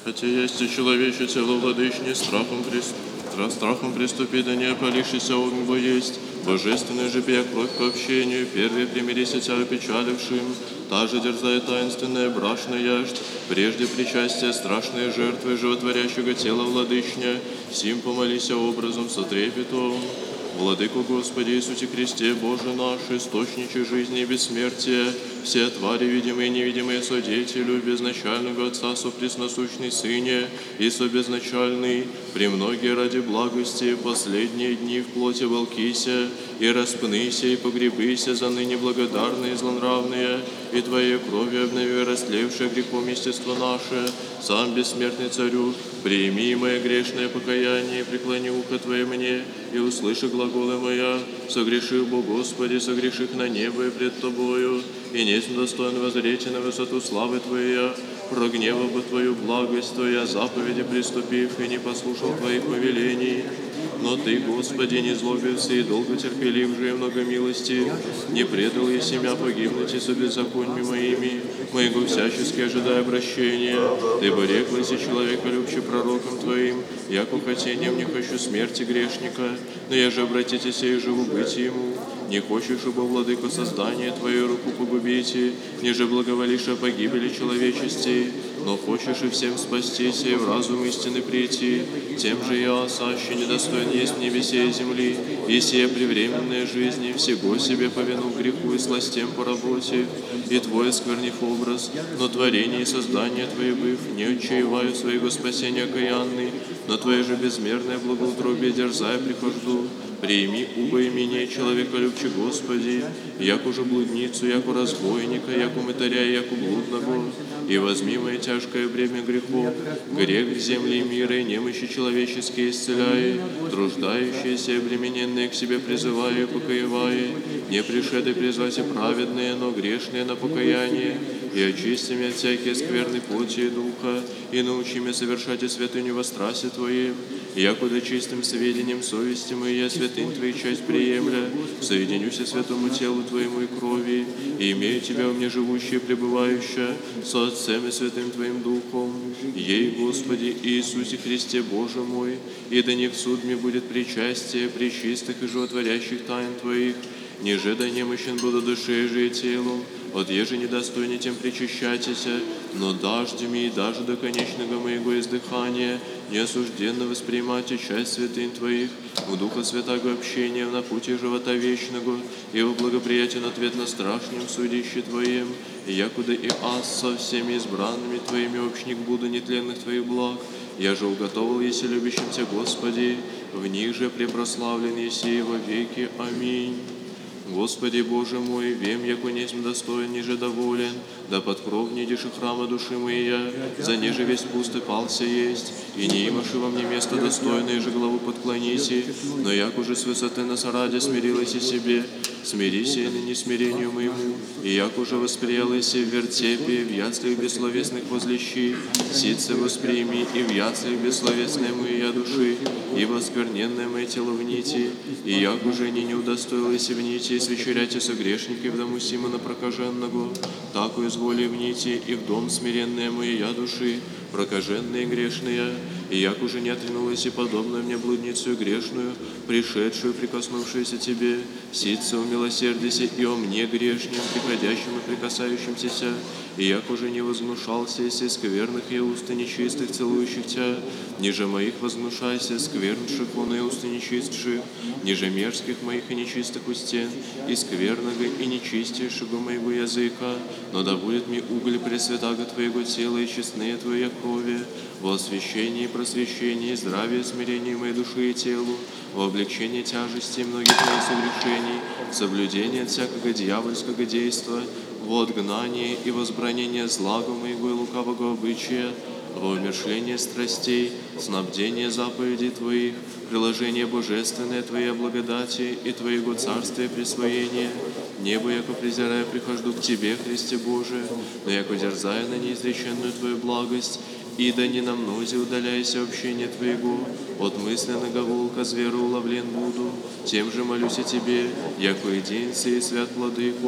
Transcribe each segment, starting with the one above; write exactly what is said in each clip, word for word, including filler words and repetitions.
Хотя есть и человече тело владычне, страхом, прист... страхом приступи, да не опалившийся огонь бо есть. Божественная же пия кровь к общению, первые примирися тя опечалившим, та же дерзая таинственная брашная яждь, прежде причастия страшные жертвы животворящего тела владычня, сим помолися образом со трепетом. Владыку Господи Иисусе Христе, Боже наш, источниче жизни и бессмертия, все твари, видимые и невидимые, содеятелю безначального Отца, сопресносущный Сыне и собезначальный, премногие ради благости, последние дни в плоти волкися, и распнися, и погребыся за ныне благодарные и злонравные, и Твоей кровью обнови растлевшее грехом естество наше, сам бессмертный Царю, прими мое грешное покаяние, преклони ухо Твое мне, и услыши глаголы моя, согрешив Бо Господи, согреших на небо и пред Тобою, и несть достоин воззреть на высоту славы Твоя, прогневал бы Твою благость, Твоя заповеди приступив, и не послушал Твоих повелений. Но Ты, Господи, не злобился и долго терпелив же и много милости, не предал я себя погибнуть и со беззаконьями моими, моего всячески ожидая обращения. Ты бы реклася человека, любче пророком Твоим, яко хотением не хочу смерти грешника, но я же обратитесь и живу быть ему. Не хочешь, чтобы, владыко, создание Твою руку погубите, ниже благоволишь о погибели человечести, но хочешь и всем спастись, и в разум истины прийти. Тем же я, саще недостоин есть в небесе и земли, и сия превременная жизни, всего себе по вину греху и сластем по работе, и Твой сквернив образ, но творение и создание Твое быв, не отчаиваю своего спасения окаянный, но Твое же безмерное благоутробие дерзая прихожду. Прими убо и меня, человеколюбче Господи, яко же блудницу, яко разбойника, яко мытаря, яко блудного, и возьми мое тяжкое бремя грехов, грех земли мира и немощи человеческие исцеляй, труждающиеся и обремененные к себе призывая и покоевая, не пришеды призвать и праведные, но грешные на покаяние, и очисти меня от всякие скверны плоти и духа, и научи меня совершать и святыню во страсти Твоей, якуда чистым сведением совести моей я святынь Твоей часть приемля, соединюся святому телу Твоему и крови, и имею Тебя у меня живущее и пребывающее, со Отцем и Святым Твоим Духом, ей, Господи Иисусе Христе, Боже мой, и да не в суд мне будет причастие пречистых и животворящих тайн Твоих, ниже да немощен буду душей же и телом, от еже недостойне тем причащайтеся, но дождями и даже до конечного моего издыхания неосужденно воспринимайте часть святынь Твоих, у Духа Святаго общения на пути живота вечного, и во благоприятен ответ на страшном судище Твоем, и якуда и аз со всеми избранными Твоими общник буду нетленных Твоих благ, я же уготовил, если любящим Тебя, Господи, в них же препрославлен еси во веки. Аминь. Господи Боже мой, вем, яко несмь достоин, ниже доволен, да под кров не идешь храма души моя, за неже весь пусто пался есть, и не имаши во мне место достойное, же главу подклоните, но як уже с высоты нас ради смирилась и себе, смирися и ныне смирению моему, и як уже восприялась и в вертепе, в яслях бессловесных возлещи, ситце восприми и в яслях бессловесной моей души, и воскверненное мое тело в нити, и як уже не не удостоилась в нити, свящаряйте со грешники в дому Симона прокаженного, тако изволи в нити и в дом смиренная моя души, прокаженные грешные, и як уже не отрянулась и подобную мне блудницу грешную, пришедшую, прикоснувшуюся Тебе, ситце умилосердися и о мне грешнем, приходящим и прикасающимся, и як уже не возгнушался, если скверных я уста нечистых, целующих Тебя, ниже моих возгнушайся, сквернших он и уста нечистших, ниже мерзких моих и нечистых устен, и скверного и нечистейшего моего языка, но да будет мне уголь пресвятаго Твоего тела и честные Твоя крови, во освящении и просвещении, здравие и смирении моей души и телу, во облегчении тяжести многих моих согрешений, соблюдение от всякого дьявольского действа, во отгнание и возбранение злагу моего и лукавого обычая, во умершление страстей, снабдение заповедей Твоих, приложение божественное Твоей благодати и Твоего царствия присвоения. Небо, яко презирая, прихожду к Тебе, Христе Боже, но яко дерзая на неизреченную Твою благость, и да не на мнозе удаляйся общение Твоего, от мысленного волка зверу уловлен буду, тем же молюсь о Тебе, яко единце и свят владыко,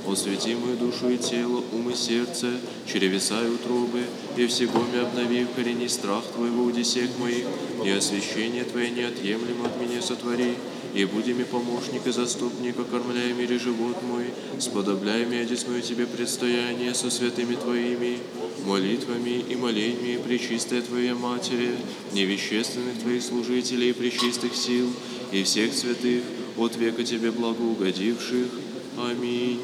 освети мою душу и тело, ум и сердце, чревеса и утробы, и всегоми обнови в корени страх Твоего уди сек моих, и освящение Твое неотъемлемо от меня сотвори, и буди ми помощник и заступник, окормляй мире живот мой, сподобляй ми одесную Тебе предстояние со святыми Твоими, молитвами и молениями пречистая Твоя Матери, невещественных Твоих служителей и пречистых сил, и всех святых, от века Тебе благоугодивших. Аминь.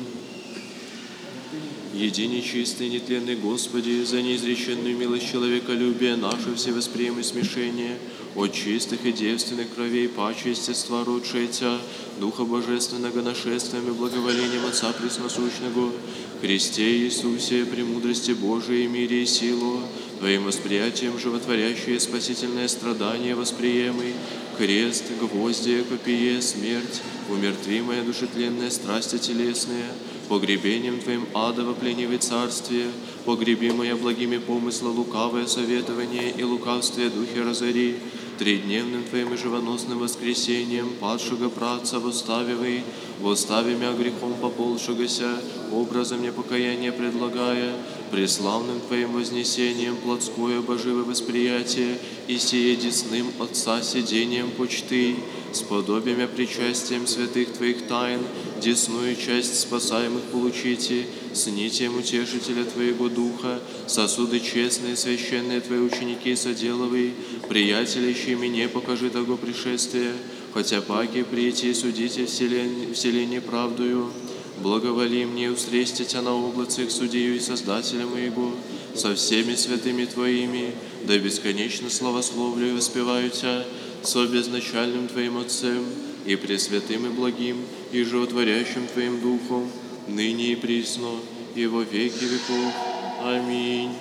Единый чистый и нетленный Господи, за неизреченную милость человеколюбия наше всевосприем и смешение, от чистых и девственных кровей паче естества родшее Тя, Духа Божественного нашествием и благоволением Отца Пресносущного, Христе Иисусе, премудрости Божией, мире и силу, Твоим восприятием животворящее спасительное страдание восприемый, крест, гвозди, копие, смерть, умертвимая душетленная страсти телесные, погребением Твоим адово пленивый царствие, погребимое благими помысла лукавое советование и лукавствие духе разори, тридневным Твоим и живоносным воскресением падшего праца восставивый, восстави мя грехом пополшегося, образом непокаяния предлагая, преславным Твоим вознесением плотское боживое восприятие и сие десным Отца сидением почты, с подобием и причастием святых Твоих тайн, десную часть спасаемых получите, с нитием утешителя Твоего Духа, сосуды честные, священные Твои ученики соделывай, приятелящие мне покажи того пришествия, хотя паки прийти судите вселенной, вселенной правдою, благоволи мне устрестить на облацах судью и Создателя моего, со всеми святыми Твоими, да бесконечно славословлю и воспеваю Тя, со безначальным Твоим Отцем, и пресвятым и благим, и животворящим Твоим Духом, ныне и присно, и во веки веков. Аминь.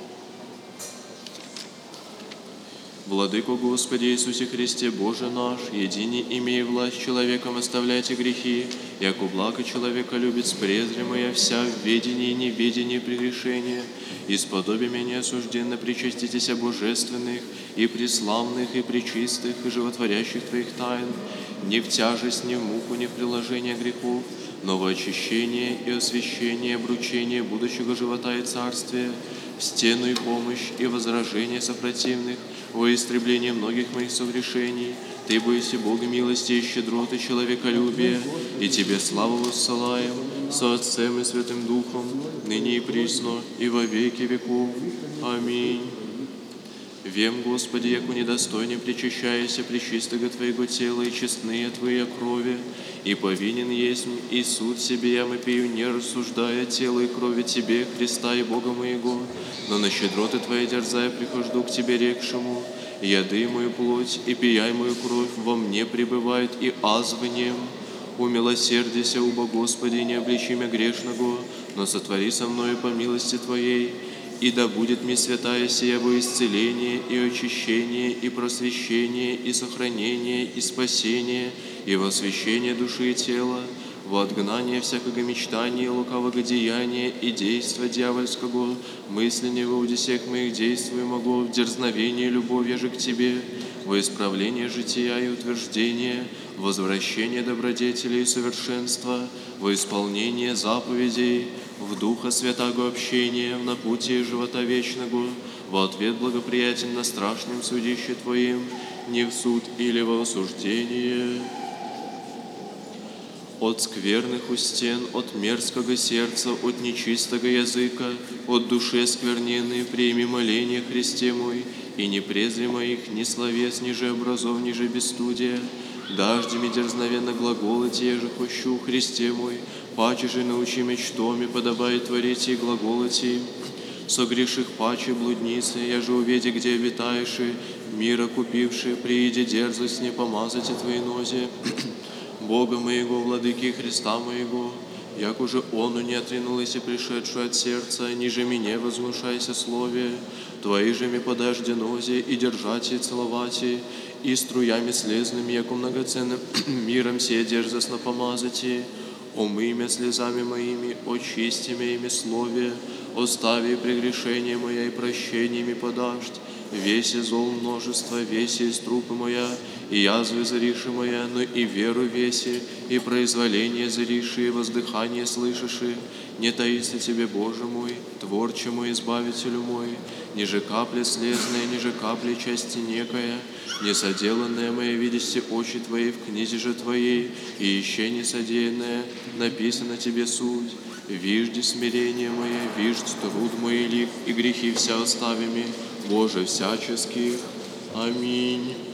Владыко Господи Иисусе Христе, Боже наш, единый имей власть человеком оставлять и грехи, яко благо человека любит с презремая вся в ведении и неведении прегрешения, и с подобиями неосужденно причаститеся божественных, и преславных, и пречистых, и животворящих Твоих тайн, не в тяжесть, не в муку, не в приложение грехов, но в очищение и освящение, обручение будущего живота и царствия, в стену и помощь, и возражение сопротивных, во истребление многих моих согрешений. Ты бойся Бога милости и щедроты человеколюбия, и Тебе славу воссылаем со Отцем и Святым Духом, ныне и присно, и во веки веков. Аминь. Вем, Господи, яко недостойне причащаяся пречистого Твоего тела и честные Твои крови, и повинен есть и суд себе я пию, не рассуждая тело и крови Тебе, Христа и Бога моего, но на щедроты Твои дерзая прихожду к Тебе рекшему, яды мою плоть и пияй мою кровь во мне пребывает и азванием. Умилосердися, убо Господи, не обличи мя грешного, но сотвори со мною по милости Твоей, и да будет мне святая сия во исцеление и очищение, и просвещение, и сохранение, и спасение, и во освящение души и тела, во отгнание всякого мечтания, лукавого деяния и действа дьявольского, мысления во удесек моих действий могу, в дерзновении любовь же к Тебе, во исправление жития и утверждение, возвращение добродетели и совершенства, во исполнение заповедей, в Духа Святаго общения, в напутие живота вечного, во ответ благоприятен на страшном судище Твоим, не в суд или во осуждение. От скверных устен, от мерзкого сердца, от нечистого языка, от души оскверненной, прими моление Христе мой, и не презри моих ни словес, ни же образов, ни же бесстудия, дождями дерзновенно глаголать, я же хощу, Христе мой, паче же научи мечтоми, подобает творить и глаголати, согреших паче блудницы, я же уведи, где обитаешь, мира купивши, прииди дерзость не помазать и Твои нозе, Бога моего, владыки Христа моего, як уже Ону не отрянулась и пришедшую от сердца, ниже меня вознушайся слове, Твои же ми подожди нозе, и держать и целовать, и струями слезными, яко многоценным миром сие дерзостно помазать, омый мя слезами моими, очисти мя ими слове, остави прегрешение моя и прощениями подашь. Веси зол множество, веси из трупы моя, и язвы зариши моя, но и веру веси, и произволение зариши, и воздыхание слышиши. Не таится тебе, Боже мой, Творче мой, Избавителю мой, ниже капли слезная, ниже капли части некая, несоделанное мое видите очи Твои в книзе же Твоей, и еще несодеянное написано Тебе суть. Вижди смирение мое, виждь труд мой лик, и грехи вся оставими, Боже всяческих. Аминь.